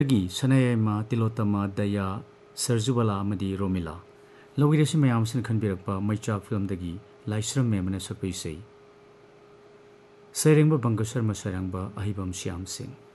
सनयमा तिलोत्तमा दया सर्जुबला अमदी रोमिला लौगिरसी मयामसिन खनबिरकपा मैचाक फिल्मदगी लाइस्रम मेमना सकपै सैरेंब बंग शर्मा सरंब अहिबम श्याम सिंह।